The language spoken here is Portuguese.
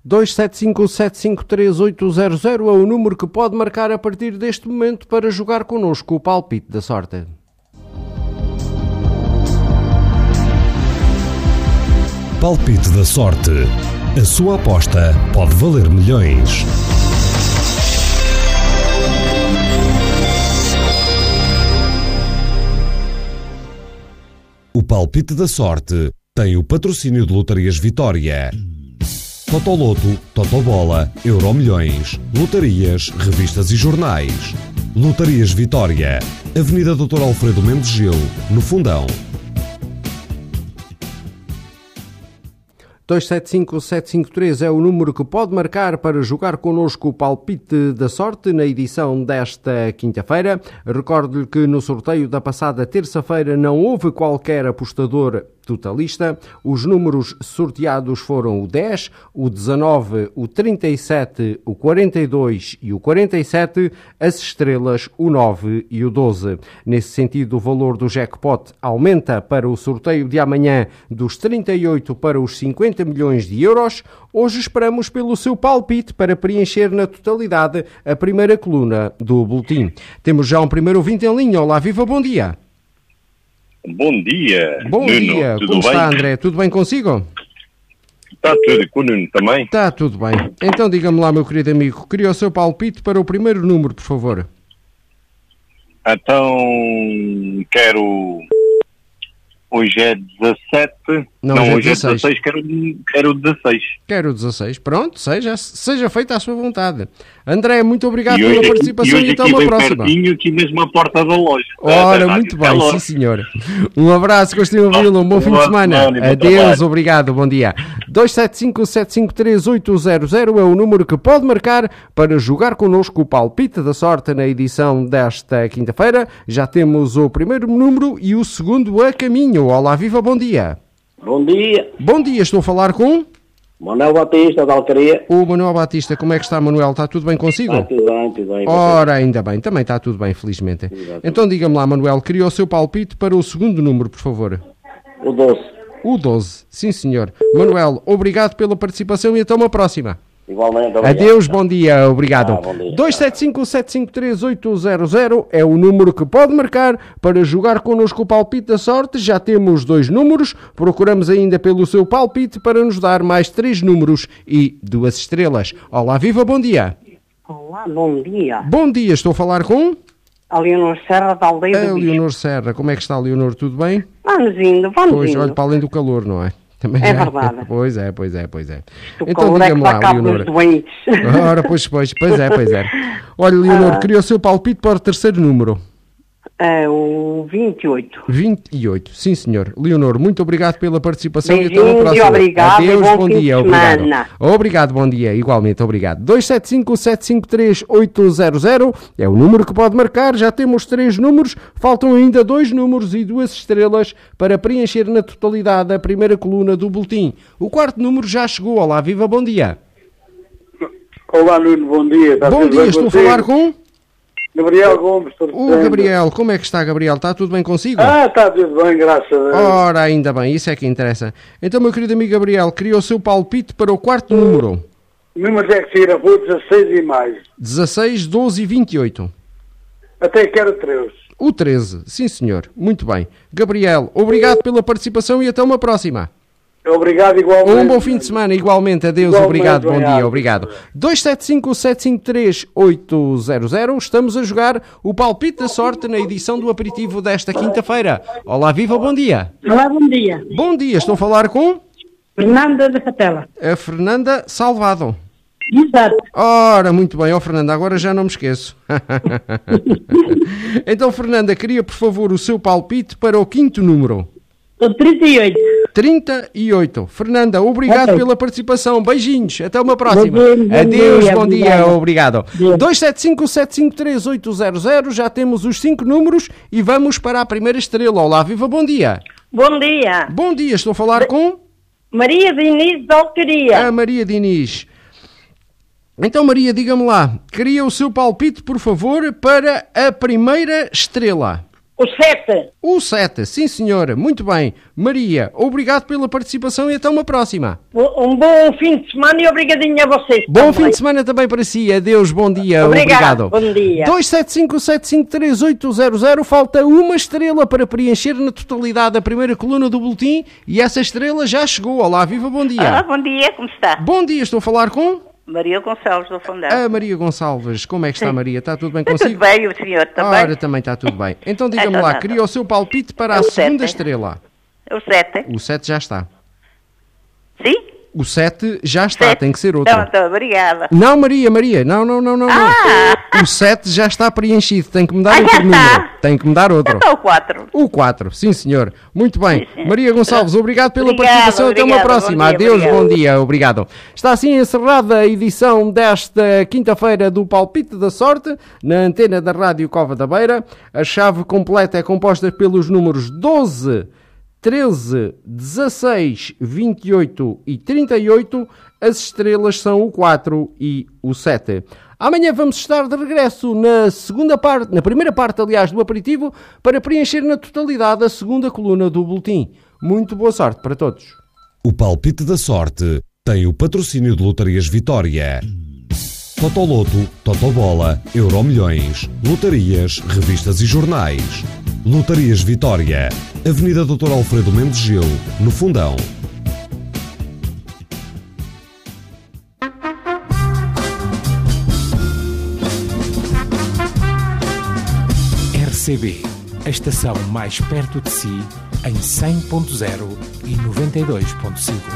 275753800 é o número que pode marcar a partir deste momento para jogar connosco o palpite da sorte. Palpite da sorte. A sua aposta pode valer milhões. O palpite da sorte tem o patrocínio de Lotarias Vitória. Totoloto, Totobola, Euromilhões, lotarias, revistas e jornais. Lotarias Vitória, Avenida Dr. Alfredo Mendes Gil, no Fundão. 275-753 é o número que pode marcar para jogar connosco o palpite da sorte na edição desta quinta-feira. Recordo-lhe que no sorteio da passada terça-feira não houve qualquer apostador totalista. Os números sorteados foram o 10, o 19, o 37, o 42 e o 47, as estrelas, o 9 e o 12. Nesse sentido, o valor do jackpot aumenta para o sorteio de amanhã dos 38 para os 50 milhões de euros. Hoje esperamos pelo seu palpite para preencher na totalidade a primeira coluna do boletim. Temos já um primeiro ouvinte em linha. Olá, viva, bom dia. Bom dia. Bom Nuno, dia. tudo Como bem? está, André? Tudo bem consigo? Está tudo, e com o Nuno também? Está tudo bem. Então diga-me lá, meu querido amigo, queria o seu palpite para o primeiro número, por favor. Então, quero... Hoje é 17... Não, hoje é 16, quero 16. Quero 16. Pronto, seja feita a sua vontade. André, muito obrigado E hoje pela aqui- participação e hoje até aqui uma bem próxima. pertinho, aqui mesmo à porta da loja. Ora, Da muito Rádio bem, Calor. sim senhor. Um abraço, gostei de ouvi-lo, um bom fim de Boa semana. semana e bom Adeus, trabalho. obrigado, bom dia. 275-753-800 é o número que pode marcar para jogar connosco o palpite da sorte na edição desta quinta-feira. Já temos o primeiro número e o segundo a caminho. Olá, viva, bom dia. Bom dia, Bom dia, estou a falar com Manuel Batista da Alcaria. o Manuel Batista. Como é que está, Manuel? Está tudo bem consigo? Está tudo bem, tudo bem. Ora, ainda bem, também está tudo bem, felizmente. Exato. Então diga-me lá, Manuel, queria o seu palpite para o segundo número, por favor. O doce, O 12, sim senhor. Manuel, obrigado pela participação e até uma próxima. igualmente. Obrigado. Adeus, bom dia, obrigado. Bom dia. 275-753-800 é o número que pode marcar para jogar connosco o palpite da sorte. Já temos 2 números, procuramos ainda pelo seu palpite para nos dar mais 3 números e 2 estrelas. Olá, viva, bom dia. Olá, bom dia. Bom dia, estou a falar com A Leonor Serra da Aldeia a do Bispo. Leonor Serra. Como é que está, Leonor? Tudo bem? Vamos indo, vamos Pois, indo. olha, para além do calor, não é? Também É já- verdade. Pois é. O Então calor é que diga-me dá lá, cabo dos Leonor. doentes. Ora, pois é. Olha, Leonor, queria o seu palpite para o terceiro número. É o 28. 28, sim senhor. Leonor, muito obrigado pela participação e até uma Beijinhos e próxima. obrigado, Adeus, e bom bom fim dia, de obrigado. semana. Obrigado, bom dia, igualmente, obrigado. 275-753-800 é o número que pode marcar, já temos 3 números, faltam ainda 2 números e 2 estrelas para preencher na totalidade a primeira coluna do boletim. O quarto número já chegou, olá, viva, bom dia. Olá, Nuno, bom dia. Está Bom tudo dia, bem estou a contigo? falar com Gabriel Gomes, tudo o bem? Gabriel. Como é que está, Gabriel? Está tudo bem consigo? Está tudo bem, graças a Deus. Ora, ainda bem, isso é que interessa. Então, meu querido amigo Gabriel, queria o seu palpite para o quarto número. Números é que tira, vou 16 e mais. 16, 12 e 28. Até quero 13. O 13, sim senhor. Muito bem. Gabriel, obrigado pela participação e até uma próxima. Obrigado, igualmente. Um bom fim de semana, igualmente. Adeus, Igualmente, obrigado, bom dia, obrigado. obrigado. 275-753-800. Estamos a jogar o palpite da sorte na edição do aperitivo desta quinta-feira. Olá, viva, bom dia. Olá, bom dia. Bom dia, estou a falar com Fernanda da Fatela. a Fernanda Salvado. Exato. Ora, muito bem, Fernanda, agora já não me esqueço. Então, Fernanda, queria, por favor, o seu palpite para o quinto número. Estou 38. 38. Fernanda, obrigado Ok. pela participação. Beijinhos. Até uma próxima. Bom Adeus, dia, bom dia. obrigada. Obrigado. Adeus. 275-753-800. Já temos os 5 números e vamos para a primeira estrela. Olá, viva, bom dia. Bom dia. Bom dia, estou a falar com Maria Diniz da Alcaria. a Maria Diniz. Então, Maria, diga-me lá. Queria o seu palpite, por favor, para a primeira estrela. O 7. O 7, sim senhora, muito bem. Maria, obrigado pela participação e até uma próxima. Um bom fim de semana e obrigadinho a vocês. Bom também. fim de semana também para si. Adeus, bom dia. Obrigado. Obrigado. Bom dia. 275-753-800. Falta uma estrela para preencher na totalidade a primeira coluna do boletim e essa estrela já chegou. Olá, viva, bom dia. Olá, bom dia, como está? Bom dia, estou a falar com... Maria Gonçalves do Fundão. A Maria Gonçalves. Como é que está, Maria? Está tudo bem Está consigo? tudo bem, o senhor também? Ora, também está tudo bem. Então diga-me Então, lá, tá, queria tá. o seu palpite para É a o segunda 7. estrela. O 7. O 7 já está. Sim? O 7 já está, 7. tem que ser outro. Então, obrigada. Não, Maria, não. O 7 já está preenchido, tem que me dar já outro número. está? Tem que me dar outro. Então o 4. O 4, sim senhor. Muito bem. Sim, senhor. Maria Gonçalves, obrigado pela Obrigada, participação. Até uma obrigada, próxima. bom dia, Adeus, obrigada. bom dia. Obrigado. Está assim encerrada a edição desta quinta-feira do Palpite da Sorte, na antena da Rádio Cova da Beira. A chave completa é composta pelos números 12, 13, 16, 28 e 38. As estrelas são o 4 e o 7. Amanhã vamos estar de regresso na primeira parte, aliás, do aperitivo, para preencher na totalidade a segunda coluna do boletim. Muito boa sorte para todos. O Palpite da Sorte tem o patrocínio de Lotarias Vitória. Totoloto, Totobola, Euromilhões, lotarias, revistas e jornais. Lotarias Vitória, Avenida Dr. Alfredo Mendes Gil, no Fundão. RCB, a estação mais perto de si, em 100.0 e 92.5.